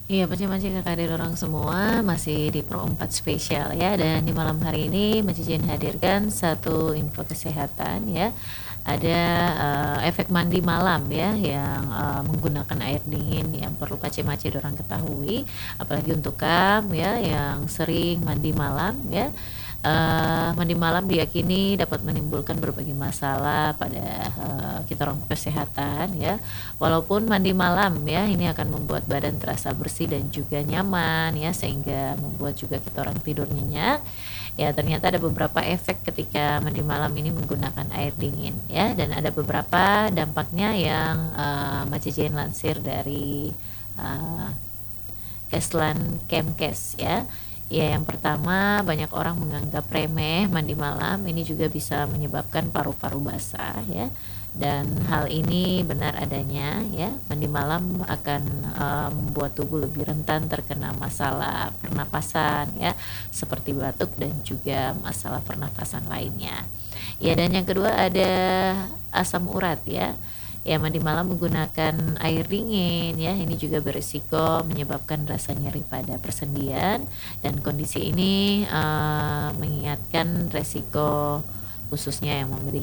Iya, pasti-pasti Kakak dari orang semua masih di Pro 4 spesial ya, dan di malam hari ini Mbak Cici hadirkan satu info kesehatan ya. Ada efek mandi malam ya yang menggunakan air dingin yang perlu pace-mace orang ketahui, apalagi untuk kamu ya yang sering mandi malam ya. Mandi malam diyakini dapat menimbulkan berbagai masalah pada kita orang kesehatan ya. Walaupun mandi malam ya ini akan membuat badan terasa bersih dan juga nyaman ya, sehingga membuat juga kita orang tidur nyenyak. Ya, ternyata ada beberapa efek ketika mandi malam ini menggunakan air dingin ya, dan ada beberapa dampaknya yang Mbak Cici lansir dari uh, Keslan Kemkes ya. Ya, yang pertama, banyak orang menganggap remeh mandi malam. Ini juga bisa menyebabkan paru-paru basah ya. Dan hal ini benar adanya ya. Mandi malam akan membuat tubuh lebih rentan terkena masalah pernapasan ya, seperti batuk dan juga masalah pernapasan lainnya. Ya, dan yang kedua ada asam urat ya. Ya, mandi malam menggunakan air dingin ya, ini juga berisiko menyebabkan rasa nyeri pada persendian, dan kondisi ini mengingatkan resiko khususnya yang memiliki